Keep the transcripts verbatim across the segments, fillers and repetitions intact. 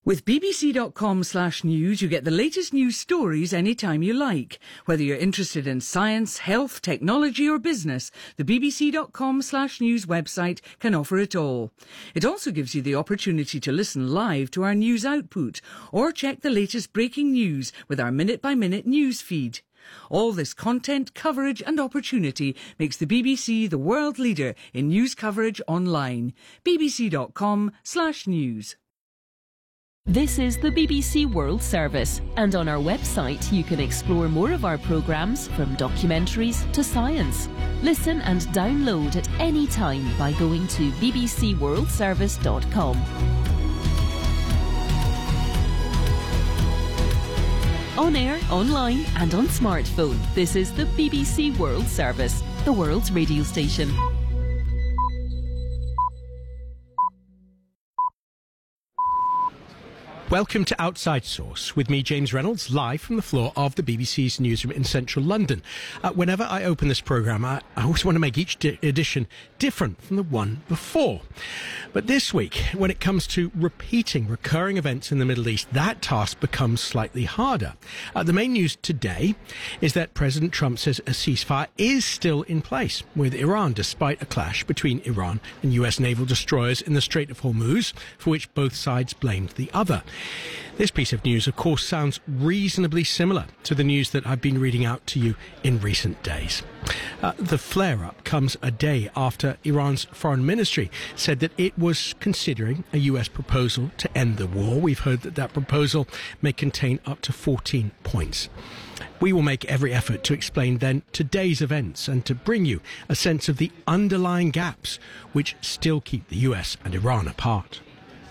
With B B C dot com slash news, you get the latest news stories anytime you like. Whether you're interested in science, health, technology or business, the B B C dot com slash news website can offer it all. It also gives you the opportunity to listen live to our news output or check the latest breaking news with our minute-by-minute news feed. All this content, coverage and opportunity makes the B B C the world leader in news coverage online. B B C dot com slash news. This is the B B C World Service, and on our website you can explore more of our programmes, from documentaries to science. Listen and download at any time by going to b b c world service dot com. On air, online and on smartphone, this is the B B C World Service, the world's radio station. Welcome to Outside Source, with me, James Reynolds, live from the floor of the B B C's newsroom in central London. Uh, whenever I open this programme, I, I always want to make each di- edition different from the one before. But this week, when it comes to repeating recurring events in the Middle East, that task becomes slightly harder. Uh, the main news today is that President Trump says a ceasefire is still in place with Iran, despite a clash between Iran and U S naval destroyers in the Strait of Hormuz, for which both sides blamed the other. This piece of news, of course, sounds reasonably similar to the news that I've been reading out to you in recent days. Uh, the flare-up comes a day after Iran's foreign ministry said that it was considering a U S proposal to end the war. We've heard that that proposal may contain up to fourteen points. We will make every effort to explain then today's events and to bring you a sense of the underlying gaps which still keep the U S and Iran apart.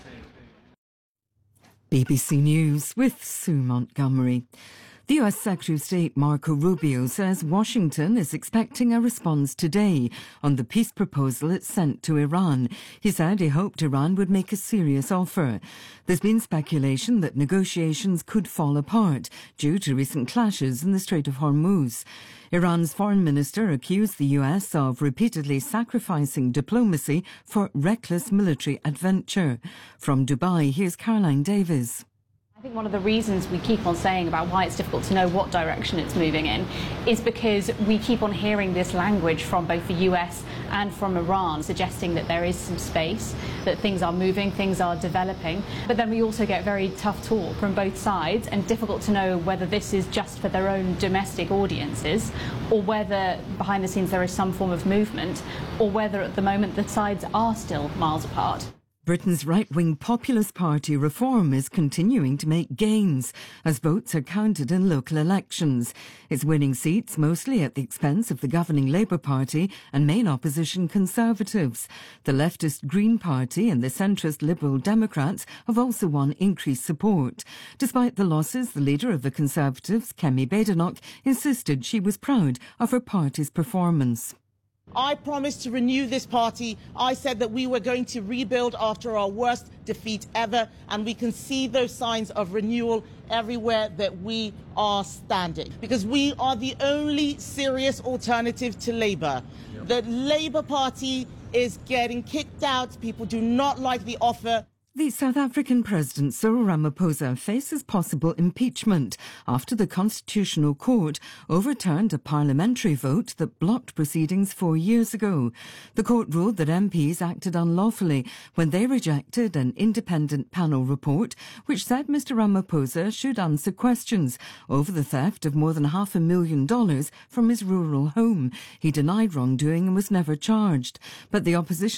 B B C News with Sue Montgomery. The U S Secretary of State Marco Rubio says Washington is expecting a response today on the peace proposal it sent to Iran. He said he hoped Iran would make a serious offer. There's been speculation that negotiations could fall apart due to recent clashes in the Strait of Hormuz. Iran's foreign minister accused the U S of repeatedly sacrificing diplomacy for reckless military adventure. From Dubai, here's Caroline Davies. I think one of the reasons we keep on saying about why it's difficult to know what direction it's moving in is because we keep on hearing this language from both the U S and from Iran suggesting that there is some space, that things are moving, things are developing. But then we also get very tough talk from both sides, and difficult to know whether this is just for their own domestic audiences or whether behind the scenes there is some form of movement, or whether at the moment the sides are still miles apart. Britain's right-wing Populist Party Reform is continuing to make gains as votes are counted in local elections. It's winning seats mostly at the expense of the governing Labour Party and main opposition Conservatives. The leftist Green Party and the centrist Liberal Democrats have also won increased support. Despite the losses, the leader of the Conservatives, Kemi Badenoch, insisted she was proud of her party's performance. I promised to renew this party. I said that we were going to rebuild after our worst defeat ever, and we can see those signs of renewal everywhere that we are standing. Because we are the only serious alternative to Labour. The Labour Party is getting kicked out. People do not like the offer. The South African President Cyril Ramaphosa faces possible impeachment after the Constitutional Court overturned a parliamentary vote that blocked proceedings four years ago. The court ruled that M Ps acted unlawfully when they rejected an independent panel report which said Mister Ramaphosa should answer questions over the theft of more than half a million dollars from his rural home. He denied wrongdoing and was never charged. But the opposition